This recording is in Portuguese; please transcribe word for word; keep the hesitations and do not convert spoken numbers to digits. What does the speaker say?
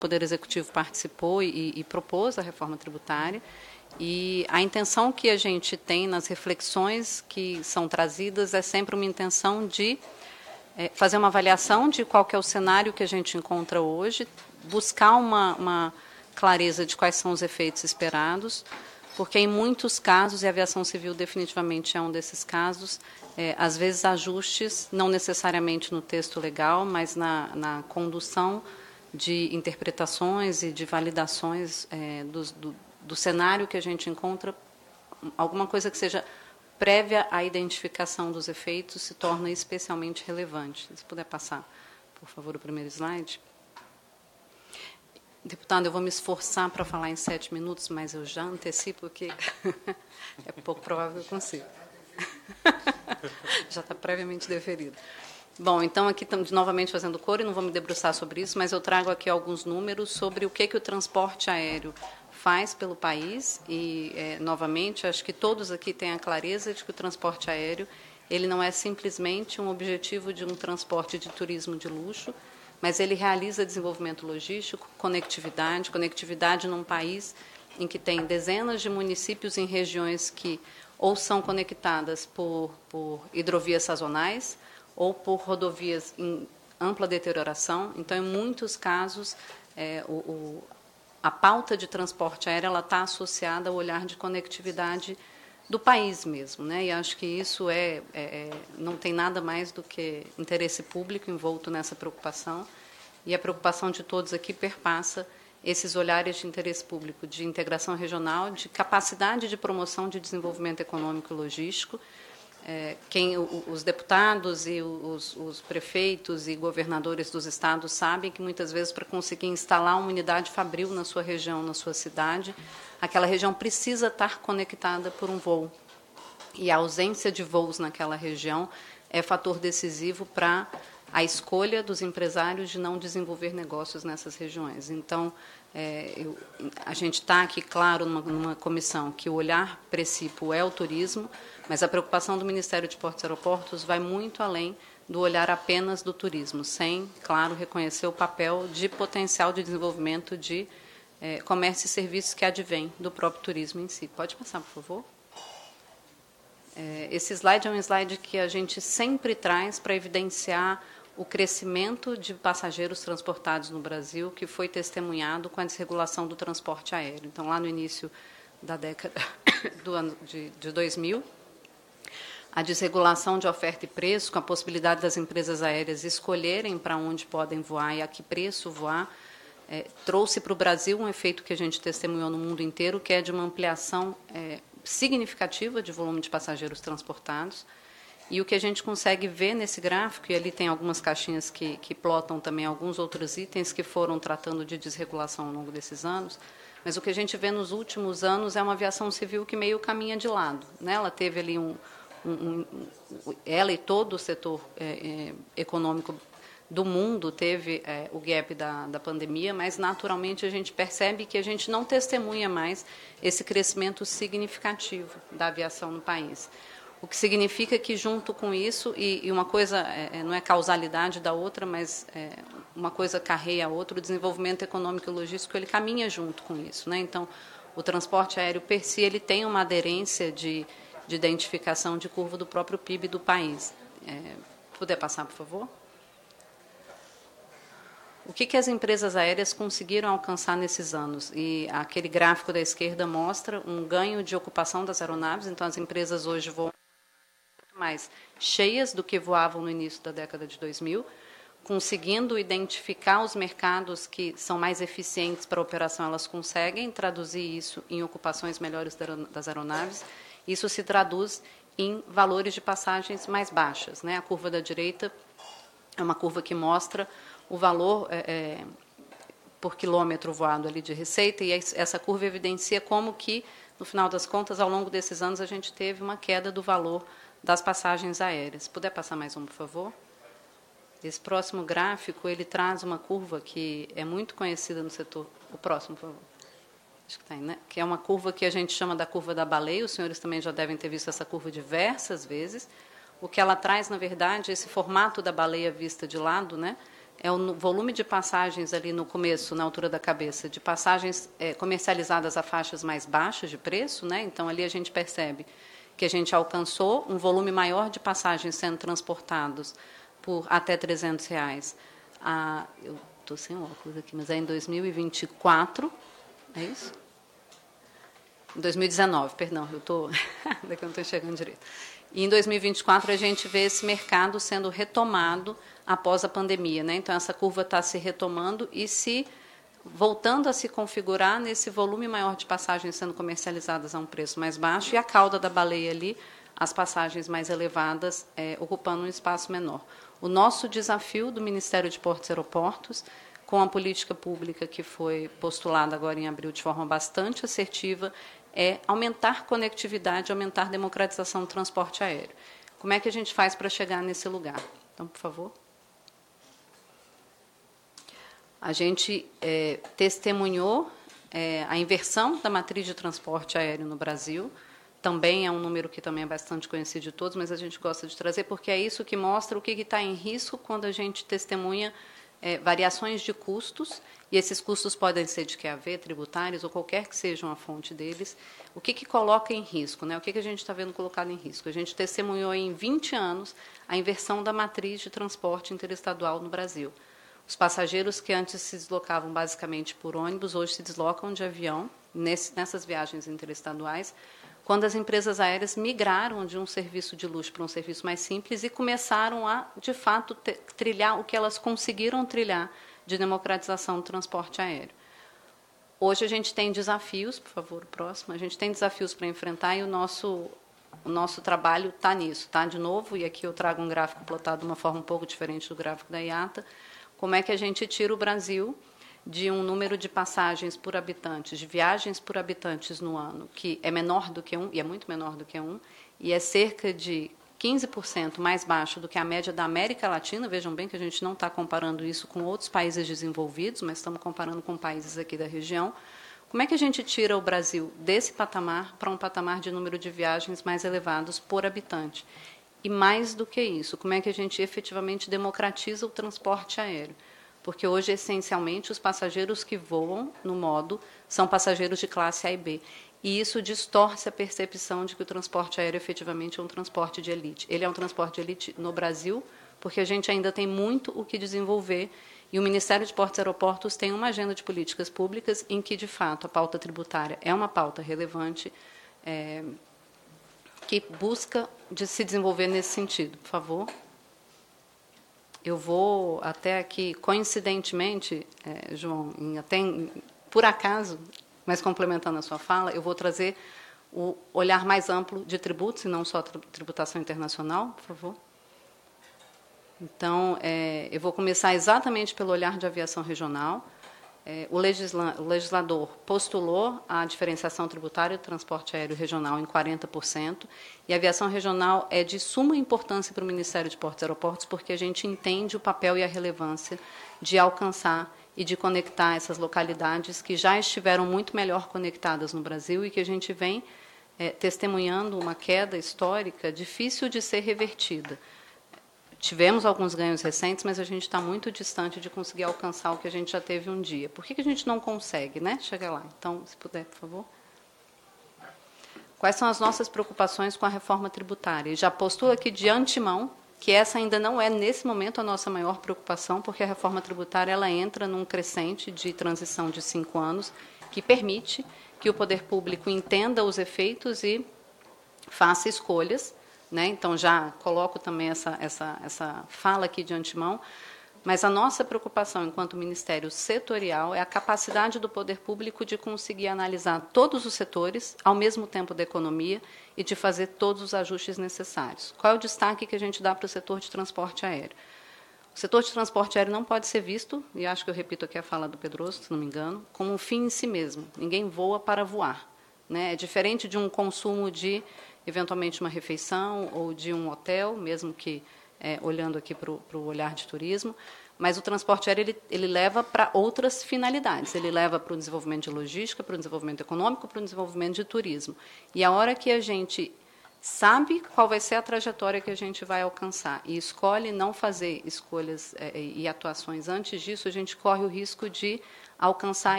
Poder Executivo participou e, e propôs a reforma tributária, e a intenção que a gente tem nas reflexões que são trazidas é sempre uma intenção de é, fazer uma avaliação de qual que é o cenário que a gente encontra hoje, buscar uma, uma clareza de quais são os efeitos esperados, porque em muitos casos, e a aviação civil definitivamente é um desses casos, é, às vezes ajustes, não necessariamente no texto legal, mas na, na condução de interpretações e de validações é, do, do, do cenário que a gente encontra, alguma coisa que seja prévia à identificação dos efeitos se torna especialmente relevante. Se puder passar, por favor, o primeiro slide. Deputado, eu vou me esforçar para falar em sete minutos, mas eu já antecipo que é pouco provável que eu consiga. Já está previamente deferido. Bom, então aqui estamos novamente fazendo coro e não vou me debruçar sobre isso, mas eu trago aqui alguns números sobre o que, que o transporte aéreo faz pelo país e, é, novamente, acho que todos aqui têm a clareza de que o transporte aéreo ele não é simplesmente um objetivo de um transporte de turismo de luxo, mas ele realiza desenvolvimento logístico, conectividade, conectividade num país em que tem dezenas de municípios em regiões que ou são conectadas por, por hidrovias sazonais ou por rodovias em ampla deterioração. Então, em muitos casos, é, o, o, a pauta de transporte aéreo está associada ao olhar de conectividade do país mesmo, né? E acho que isso é, é, não tem nada mais do que interesse público envolto nessa preocupação, e a preocupação de todos aqui perpassa esses olhares de interesse público, de integração regional, de capacidade de promoção de desenvolvimento econômico e logístico. É, quem, os deputados e os, os prefeitos e governadores dos estados sabem que, muitas vezes, para conseguir instalar uma unidade fabril na sua região, na sua cidade, aquela região precisa estar conectada por um voo. E a ausência de voos naquela região é fator decisivo para a escolha dos empresários de não desenvolver negócios nessas regiões. Então, é, eu, a gente está aqui, claro, numa, numa comissão que o olhar precípio é o turismo, mas a preocupação do Ministério de Portos e Aeroportos vai muito além do olhar apenas do turismo, sem, claro, reconhecer o papel de potencial de desenvolvimento de é, comércio e serviços que advém do próprio turismo em si. Pode passar, por favor? É, esse slide é um slide que a gente sempre traz para evidenciar o crescimento de passageiros transportados no Brasil, que foi testemunhado com a desregulação do transporte aéreo. Então, lá no início da década do ano de, de dois mil, a desregulação de oferta e preço, com a possibilidade das empresas aéreas escolherem para onde podem voar e a que preço voar, é, trouxe para o Brasil um efeito que a gente testemunhou no mundo inteiro, que é de uma ampliação é, significativa de volume de passageiros transportados. E o que a gente consegue ver nesse gráfico, e ali tem algumas caixinhas que, que plotam também alguns outros itens que foram tratando de desregulação ao longo desses anos, mas o que a gente vê nos últimos anos é uma aviação civil que meio caminha de lado, né? Ela teve ali um, um, um ela e todo o setor é, é, econômico do mundo teve é, o gap da, da pandemia, mas naturalmente a gente percebe que a gente não testemunha mais esse crescimento significativo da aviação no país. O que significa que, junto com isso, e, e uma coisa é, não é causalidade da outra, mas é, uma coisa carreia a outra, o desenvolvimento econômico e logístico ele caminha junto com isso, né? Então, o transporte aéreo, per si, ele tem uma aderência de, de identificação de curva do próprio P I B do país. É, puder passar, por favor? O que, que as empresas aéreas conseguiram alcançar nesses anos? E aquele gráfico da esquerda mostra um ganho de ocupação das aeronaves, então as empresas hoje voam mais cheias do que voavam no início da década de dois mil, conseguindo identificar os mercados que são mais eficientes para a operação, elas conseguem traduzir isso em ocupações melhores das aeronaves. Isso se traduz em valores de passagens mais baixas, né? A curva da direita é uma curva que mostra o valor é, é, por quilômetro voado ali de receita, e essa curva evidencia como que, no final das contas, ao longo desses anos, a gente teve uma queda do valor das passagens aéreas. Se puder passar mais um, por favor? Esse próximo gráfico, ele traz uma curva que é muito conhecida no setor. O próximo, por favor. Acho que está aí, né? Que é uma curva que a gente chama da curva da baleia. Os senhores também já devem ter visto essa curva diversas vezes. O que ela traz, na verdade, é esse formato da baleia vista de lado, né? é o volume de passagens ali no começo, na altura da cabeça, de passagens é, comercializadas a faixas mais baixas de preço, né? Então, ali a gente percebe que a gente alcançou um volume maior de passagens sendo transportados por até trezentos reais. Ah, eu estou sem óculos aqui, mas é em dois mil e vinte e quatro, é isso? Em dois mil e dezenove, perdão, eu estou... daqui eu não estou enxergando direito. E em dois mil e vinte e quatro a gente vê esse mercado sendo retomado após a pandemia, né? Então essa curva está se retomando e se voltando a se configurar nesse volume maior de passagens sendo comercializadas a um preço mais baixo e a cauda da baleia ali, as passagens mais elevadas, é, ocupando um espaço menor. O nosso desafio do Ministério de Portos e Aeroportos, com a política pública que foi postulada agora em abril de forma bastante assertiva, é aumentar conectividade, aumentar democratização do transporte aéreo. Como é que a gente faz para chegar nesse lugar? Então, por favor. A gente é, testemunhou é, a inversão da matriz de transporte aéreo no Brasil. Também é um número que também é bastante conhecido de todos, mas a gente gosta de trazer porque é isso que mostra o que está em risco quando a gente testemunha é, variações de custos, e esses custos podem ser de Q A V, tributários, ou qualquer que sejam a fonte deles. O que, que coloca em risco? Né? O que, que a gente está vendo colocado em risco? A gente testemunhou em vinte anos a inversão da matriz de transporte interestadual no Brasil. Os passageiros que antes se deslocavam basicamente por ônibus, hoje se deslocam de avião nesse, nessas viagens interestaduais, quando as empresas aéreas migraram de um serviço de luxo para um serviço mais simples e começaram a, de fato, ter, trilhar o que elas conseguiram trilhar de democratização do transporte aéreo. Hoje a gente tem desafios, por favor, o próximo, a gente tem desafios para enfrentar e o nosso, o nosso trabalho está nisso, tá? De novo, e aqui eu trago um gráfico plotado de uma forma um pouco diferente do gráfico da I A T A, como é que a gente tira o Brasil de um número de passagens por habitantes, de viagens por habitantes no ano, que é menor do que um, e é muito menor do que um, e é cerca de quinze por cento mais baixo do que a média da América Latina. Vejam bem que a gente não está comparando isso com outros países desenvolvidos, mas estamos comparando com países aqui da região. Como é que a gente tira o Brasil desse patamar para um patamar de número de viagens mais elevados por habitante? E mais do que isso, como é que a gente efetivamente democratiza o transporte aéreo? Porque hoje, essencialmente, os passageiros que voam no modo são passageiros de classe A e B. E isso distorce a percepção de que o transporte aéreo efetivamente é um transporte de elite. Ele é um transporte de elite no Brasil, porque a gente ainda tem muito o que desenvolver, e o Ministério de Portos e Aeroportos tem uma agenda de políticas públicas em que, de fato, a pauta tributária é uma pauta relevante, é, que busca de se desenvolver nesse sentido. Por favor. Eu vou até aqui, coincidentemente, é, João, em, até em, por acaso, mas complementando a sua fala, eu vou trazer o olhar mais amplo de tributos, e não só tributação internacional, por favor. Então, é, eu vou começar exatamente pelo olhar de aviação regional. É, o, legisla, o legislador postulou a diferenciação tributária do transporte aéreo regional em quarenta por cento, e a aviação regional é de suma importância para o Ministério de Portos e Aeroportos, porque a gente entende o papel e a relevância de alcançar e de conectar essas localidades que já estiveram muito melhor conectadas no Brasil e que a gente vem é, testemunhando uma queda histórica difícil de ser revertida. Tivemos alguns ganhos recentes, mas a gente está muito distante de conseguir alcançar o que a gente já teve um dia. Por que, que a gente não consegue, né? Chegar lá. Então, se puder, por favor. Quais são as nossas preocupações com a reforma tributária? E já postulo aqui de antemão que essa ainda não é, nesse momento, a nossa maior preocupação, porque a reforma tributária ela entra num crescente de transição de cinco anos, que permite que o poder público entenda os efeitos e faça escolhas. Né? Então, já coloco também essa, essa, essa fala aqui de antemão, mas a nossa preocupação enquanto Ministério setorial é a capacidade do poder público de conseguir analisar todos os setores ao mesmo tempo da economia e de fazer todos os ajustes necessários. Qual é o destaque que a gente dá para o setor de transporte aéreo? O setor de transporte aéreo não pode ser visto, e acho que eu repito aqui a fala do Pedroso, se não me engano, como um fim em si mesmo. Ninguém voa para voar. Né? É diferente de um consumo de eventualmente uma refeição ou de um hotel, mesmo que é, olhando aqui para o olhar de turismo, mas o transporte aéreo ele, ele leva para outras finalidades, ele leva para o desenvolvimento de logística, para o desenvolvimento econômico, para o desenvolvimento de turismo. E a hora que a gente sabe qual vai ser a trajetória que a gente vai alcançar e escolhe não fazer escolhas é, e atuações antes disso, a gente corre o risco de alcançar